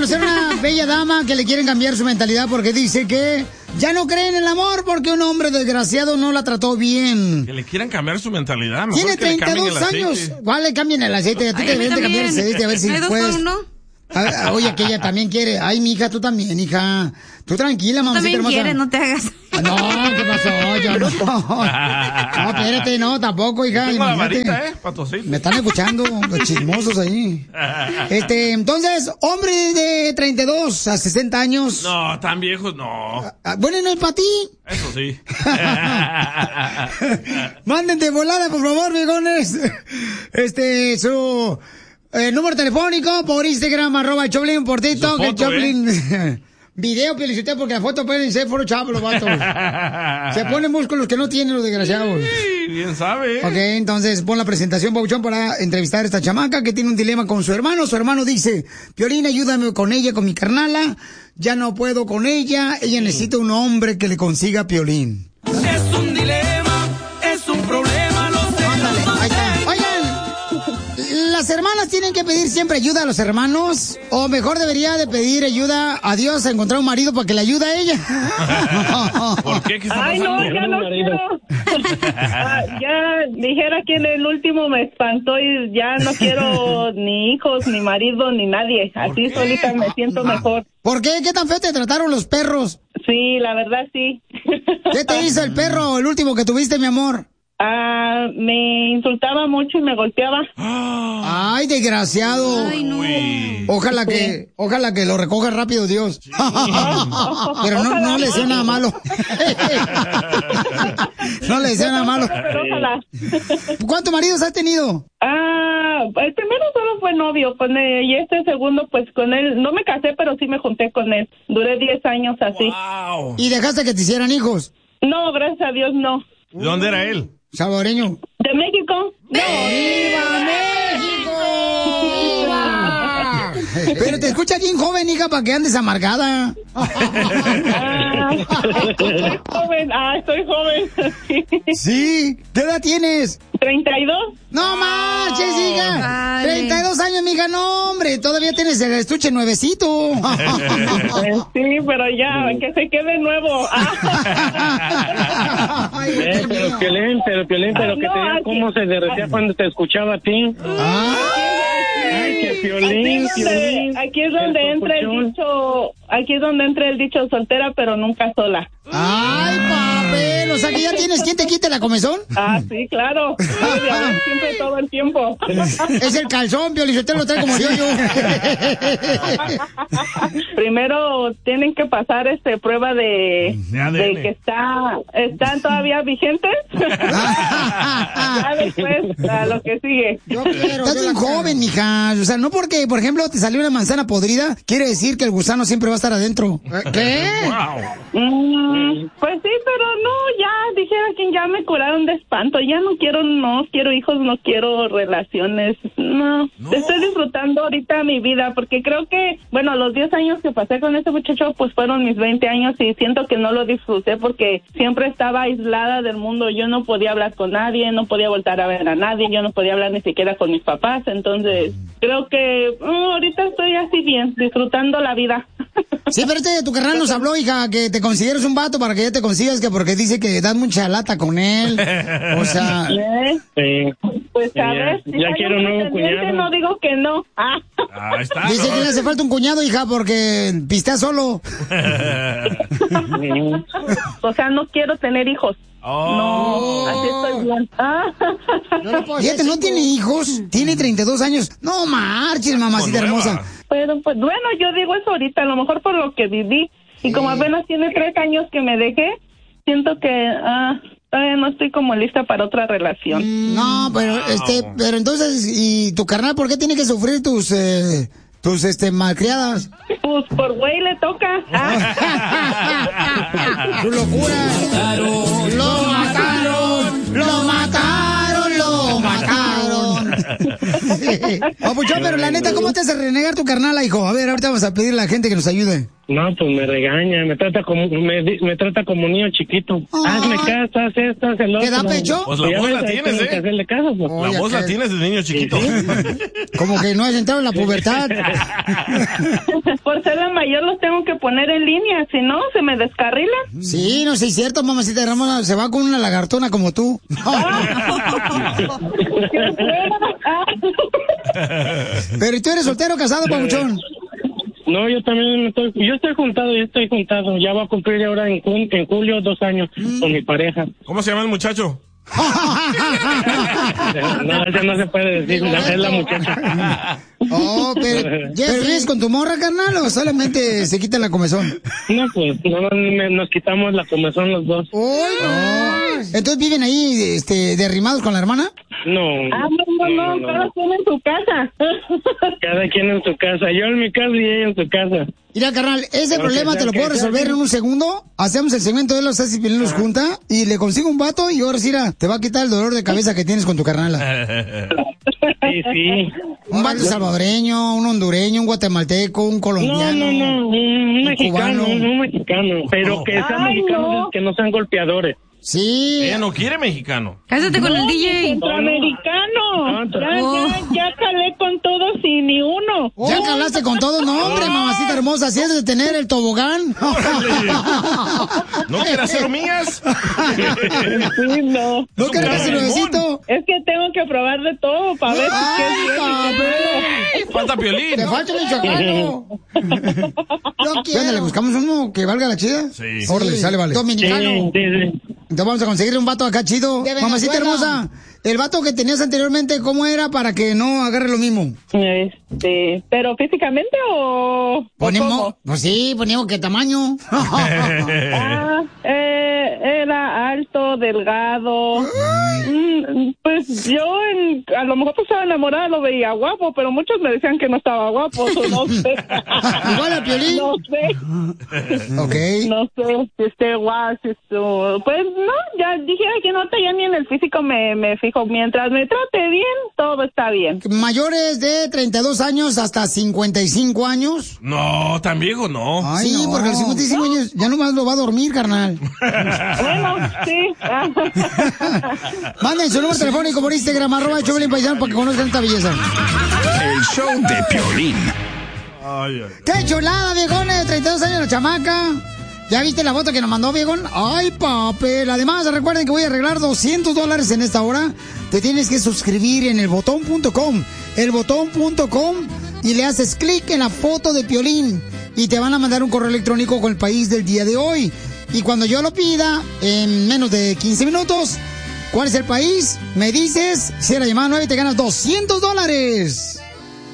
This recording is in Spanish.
conocer a una bella dama que le quieren cambiar su mentalidad porque dice que ya no cree en el amor porque un hombre desgraciado no la trató bien. Que le quieran cambiar su mentalidad. Tiene 32 años. ¿Cuál le cambien el aceite? A ti te deben de cambiar el aceite, a ver si puedes. Oye, que ella también quiere. Ay, mija, tú también, hija. Tú tranquila, mamacita también hermosa. Quieres, no te hagas. No, ¿qué pasó? Yo no. No, espérate, no, tampoco, hija. Tengo la varita, Me están escuchando los chismosos ahí. Entonces, hombre de 32 a 60 años. No, tan viejos, no. Bueno, no es para ti. Eso sí. Manden de volada, por favor, viejones. Su número telefónico por Instagram, @Choplin, por TikTok, el Choplin. Video, Piolichotelo, porque la foto pueden ser foro chavo, los vatos. Se ponen músculos que no tienen los desgraciados. Sí, bien sabe. Ok, entonces pon la presentación, Pabuchón, para entrevistar a esta chamaca que tiene un dilema con su hermano. Su hermano dice, Piolín, ayúdame con ella, con mi carnala. Ya no puedo con ella. Ella necesita un hombre que le consiga Piolín. Es un dilema, es un problema, lo sé. Ándale, ahí está. Oigan, ¿las hermanas tienen que pedir siempre ayuda a los hermanos? ¿O mejor debería de pedir ayuda a Dios a encontrar un marido para que le ayude a ella? ¿Por qué? ¿Qué está pasando? Ay, no, ya no quiero. Ya dijera que en el último me espantó y ya no quiero ni hijos, ni marido, ni nadie. Así solita me siento mejor. ¿Por qué? ¿Qué tan feo te trataron los perros? Sí, la verdad sí. ¿Qué te hizo el perro, el último que tuviste, mi amor? Me insultaba mucho y me golpeaba. Ay, desgraciado. Ay, no. Ojalá que lo recoja rápido Dios. Pero no le deseo nada malo. No le deseo nada malo. Pero ojalá. ¿Cuántos maridos has tenido? El primero solo fue novio con él, y este segundo pues con él, no me casé, pero sí me junté con él. Duré 10 años así. Wow. ¿Y dejaste que te hicieran hijos? No, gracias a Dios no. ¿De dónde era él? Salvadoreño. ¿De México? No. ¡Viva México! Pero te escucha bien joven, hija, para que andes amargada. Soy joven. Soy joven. Sí. ¿Qué edad tienes? 32. No marches, hija. Vale. 32 años, mija, no, hombre. Todavía tienes el estuche nuevecito. Sí, pero ya, que se quede nuevo. Pero Piolín, que te diga cómo se derretía cuando te escuchaba a ti. Ay, que Piolín. Aquí es donde entra el dicho soltera, pero nunca sola. Ay, papel. O sea, que ya tienes quien te quite la comezón. Sí, claro. Siempre todo el tiempo. Es el calzón, Piolichotelo, lo trae como yo. Primero tienen que pasar prueba de que están todavía vigentes. Ya después a lo que sigue. Estás bien joven, mija. O sea, no porque, por ejemplo, te salió una manzana podrida, quiere decir que el gusano siempre va a estar adentro. ¿Qué? Pues sí, pero no, ya dijera que ya me curaron de espanto. Ya no quiero hijos, no quiero relaciones. No. Estoy disfrutando ahorita mi vida porque creo que, bueno, los 10 años que pasé con este muchacho, pues fueron mis 20 años y siento que no lo disfruté porque siempre estaba aislada del mundo. Yo no podía hablar con nadie, no podía voltar a ver a nadie, yo no podía hablar ni siquiera con mis papás. Entonces, creo que ahorita estoy así bien, disfrutando la vida. Sí, pero tu carnal nos habló, hija, que te consideres un vato para que ya te consigas, que porque dice que das mucha lata con él. O sea... Pues a ver, si ya quiero un nuevo cuñado. No digo que no. Ahí está. Dice que le hace falta un cuñado, hija, porque pistea solo. O sea, no quiero tener hijos. No, así estoy bien. Fíjate, no tiene hijos, tiene 32 años. No marches, mamacita hermosa. Pero pues bueno, yo digo eso ahorita, a lo mejor por lo que viví. Y como apenas tiene 3 años que me dejé, siento que todavía no estoy como lista para otra relación. No, pero entonces, ¿y tu carnal por qué tiene que sufrir tus malcriadas? Pues por güey le toca. ¡Tu locura! ¡Lo mataron! Papuchón, pero la neta, ¿cómo te hace renegar tu carnala, hijo? A ver, ahorita vamos a pedirle a la gente que nos ayude. No, pues me regaña, me trata como niño chiquito. Hazme caso, haz esto, haz el otro. ¿Te da pecho? Pues la voz la tienes, que hacerle caso, pues. La voz la tienes de niño chiquito. Como que no has entrado en la pubertad. Por ser la mayor los tengo que poner en línea, si no, se me descarrilan. Sí, no sé, es cierto, mamacita Ramona, se va con una lagartona como tú. Pero ¿y tú eres soltero o casado, papuchón? No, yo también estoy juntado. Ya va a cumplir ahora en julio 2 años con mi pareja. ¿Cómo se llama el muchacho? No, eso no se puede decir, es la muchacha. Oh, pero ¿ves con tu morra, carnal, o solamente se quita la comezón? No, pues, nos quitamos la comezón los dos. ¡Uy, no! ¿Entonces viven ahí, derrimados con la hermana? No, cada quien en su casa. Cada quien en su casa, yo en mi casa y ella en su casa. Mira, carnal, ese problema te lo puedo resolver en un segundo. Hacemos el segmento de los Haces Piolín los junta y le consigo un vato y ahora sí, te va a quitar el dolor de cabeza que tienes con tu carnala. Sí. Un vato salvadoreño, un hondureño, un guatemalteco, un colombiano. No, un mexicano, pero que sean mexicanos, que no sean golpeadores. Sí. Ella no quiere mexicano. Cásate con el DJ. Centroamericano. Ya calé con todos y ni uno. ¿Ya calaste con todos? No, hombre, mamacita hermosa, si es de tener el tobogán. ¿No quieres hacer mías? Sí, no. ¿No quieres hacer nuevecito? Es que tengo que probar de todo para ver si es Falta Piolín. Te falta el michoacano. No quiero. ¿Le buscamos uno que valga la chida? Sí. Órale, sale, vale. Dominicano. Sí. Entonces vamos a conseguirle un vato acá chido. Mamacita hermosa, el vato que tenías anteriormente, ¿cómo era para que no agarre lo mismo? ¿Pero físicamente o Ponemos, pues sí, ponemos qué tamaño. Era alto, delgado. Pues yo a lo mejor pues estaba enamorada, lo veía guapo, pero muchos me decían que no estaba guapo, no sé. Igual a Piolín. No sé. Ok. No sé si esté guapo, pues no, ya dije que no, ya ni en el físico me fijo. Mientras me trate bien, todo está bien. ¿Mayores de 32 años hasta 55 años? No, tan viejo no. Ay, sí, no. Porque a los 55 años ya nomás lo va a dormir, carnal. Bueno, sí. Manden su número telefónico por Instagram, @Choplin Paisano, para que conozcan esta belleza. El show de Piolín. ¡Qué chulada, viejones! De 32 años la chamaca. ¿Ya viste la foto que nos mandó, viejón? ¡Ay, papel! Además, recuerden que voy a arreglar $200 en esta hora. Te tienes que suscribir en elbotón.com. Elbotón.com y le haces clic en la foto de Piolín. Y te van a mandar un correo electrónico con el país del día de hoy. Y cuando yo lo pida, en menos de 15 minutos, ¿cuál es el país? Me dices, si la llamada 9 te ganas $200.